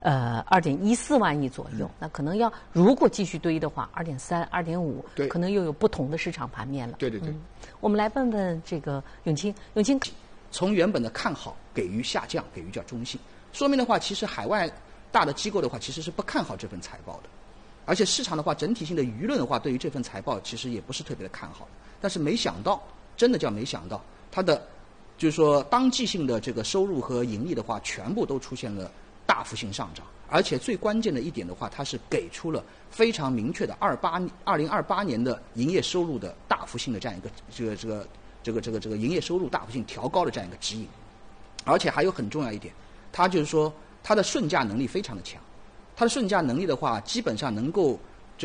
2.14万亿左右，那可能要如果继续堆的话，2.3、2.5，可能又有不同的市场盘面了。 对。 我们来问问这个永清，永清， 从原本的看好给予下降，给予叫中性，说明的话，其实海外大的机构的话，其实是不看好这份财报的，而且市场的话，整体性的舆论的话，对于这份财报其实也不是特别的看好。但是没想到，真的叫没想到，它的就是说当季性的这个收入和盈利的话，全部都出现了大幅性上涨，而且最关键的一点的话，它是给出了非常明确的2028年的营业收入的大幅性的这样一个这个营业收入大幅性调高的这样一个指引，而且还有很重要一点，它就是说它的顺价能力非常的强，它的顺价能力的话，基本上能够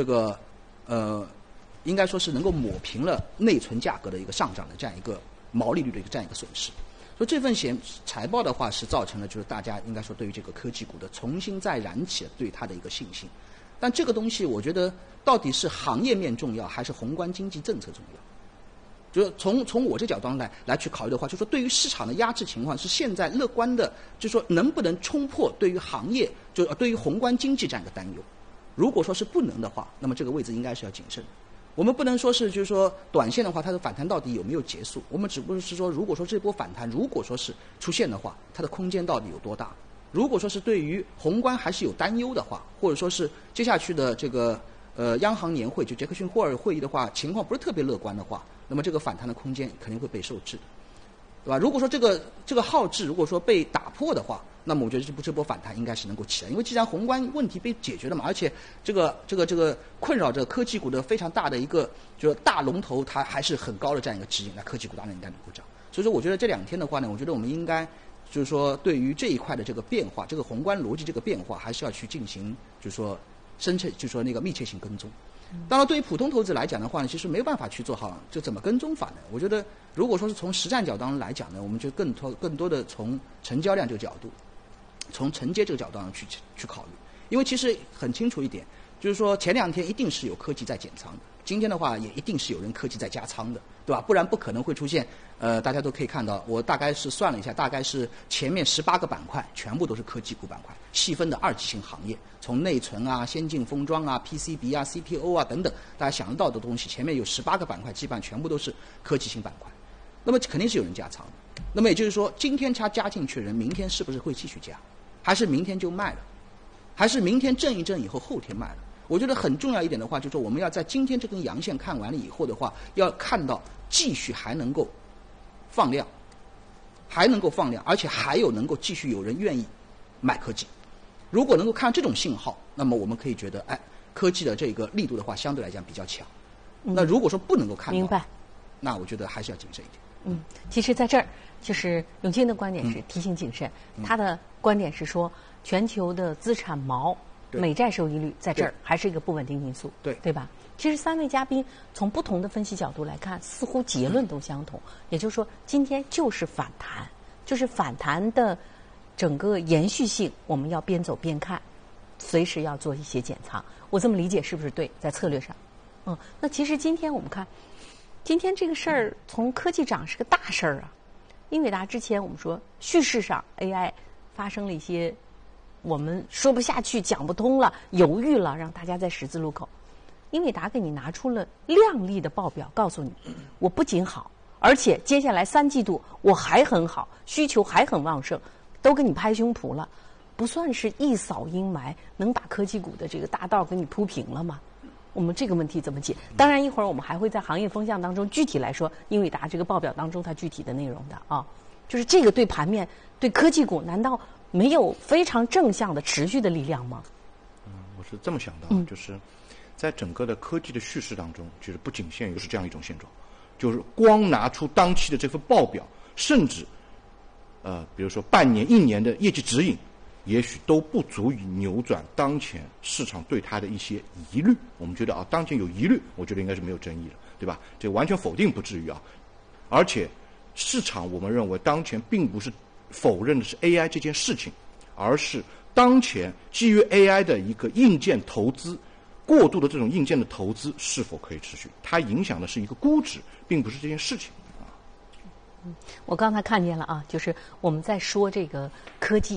应该说是能够抹平了内存价格的一个上涨的这样一个毛利率的这样一个损失。所以这份财报的话，是造成了就是大家应该说对于这个科技股的重新再燃起了对它的一个信心。但这个东西，我觉得到底是行业面重要，还是宏观经济政策重要？就是从我这角度来去考虑的话，就是说对于市场的压制情况是现在乐观的，就是说能不能冲破对于行业对于宏观经济这样一个担忧。如果说是不能的话，那么这个位置应该是要谨慎的。我们不能说是就是说短线的话，它的反弹到底有没有结束？我们只不过是说，如果说这波反弹如果说是出现的话，它的空间到底有多大？如果说是对于宏观还是有担忧的话，或者说是接下去的这个央行年会就杰克逊霍尔会议的话，情况不是特别乐观的话，那么这个反弹的空间肯定会被受制的，对吧？如果说这个号志如果说被打破的话，那么我觉得这波反弹应该是能够起来，因为既然宏观问题被解决了嘛，而且这个困扰着科技股的非常大的一个就是大龙头，它还是很高的这样一个指引，那科技股当然应该能够涨。所以说，我觉得这2天的话呢，我觉得我们应该就是说对于这一块的这个变化，这个宏观逻辑这个变化，还是要去进行就是说就是说那个密切性跟踪。当然，对于普通投资来讲的话呢，其实没有办法去做好就怎么跟踪法呢？我觉得，如果说是从实战角度上来讲呢，我们就更多的从成交量这个角度，从承接这个角度上去考虑。因为其实很清楚一点，就是说前2天一定是有科技在减仓的，今天的话也一定是有人科技在加仓的，对吧？不然不可能会出现大家都可以看到，我大概是算了一下，大概是前面18个板块全部都是科技股板块，细分的2级性行业，从内存啊、先进封装啊、PCB 啊、CPO 啊等等，大家想得到的东西，前面有18个板块，基本上全部都是科技性板块。那么肯定是有人加仓的。那么也就是说，今天他加进去的人，明天是不是会继续加？还是明天就卖了？还是明天震一震以后后天卖了？我觉得很重要一点的话，就是说我们要在今天这根阳线看完了以后的话，要看到继续还能够放量，而且还有能够继续有人愿意买科技。如果能够看到这种信号，那么我们可以觉得，科技的这个力度的话，相对来讲比较强。那如果说不能够看到， 明白， 那我觉得还是要谨慎一点。 其实在这儿，就是永清的观点是提醒谨慎，他的观点是说，全球的资产美债收益率在这儿还是一个不稳定因素，对吧？其实3位嘉宾从不同的分析角度来看，似乎结论都相同，也就是说，今天就是反弹，就是反弹的整个延续性，我们要边走边看，随时要做一些减仓。我这么理解是不是对？在策略上，那其实今天我们看。今天这个事儿从科技涨是个大事儿啊，英伟达之前我们说叙事上 AI 发生了一些我们说不下去、讲不通了、犹豫了，让大家在十字路口。英伟达给你拿出了亮丽的报表，告诉你我不仅好，而且接下来3季度我还很好，需求还很旺盛，都给你拍胸脯了，不算是一扫阴霾，能把科技股的这个大道给你铺平了吗？我们这个问题怎么解？当然，一会儿我们还会在行业风向当中具体来说英伟达这个报表当中它具体的内容的啊，就是这个对盘面、对科技股，难道没有非常正向的持续的力量吗？ 我是这么想的，就是在整个的科技的叙事当中，就是不仅限于是这样一种现状，就是光拿出当期的这份报表，甚至比如说半年、1年的业绩指引。也许都不足以扭转当前市场对它的一些疑虑。我们觉得当前有疑虑，我觉得应该是没有争议的，对吧？这完全否定不至于啊。而且市场我们认为当前并不是否认的是 AI 这件事情，而是当前基于 AI 的一个硬件投资，过度的这种硬件的投资是否可以持续？它影响的是一个估值，并不是这件事情啊。 我刚才看见了啊，就是我们在说这个科技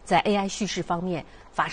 在 AI 叙事方面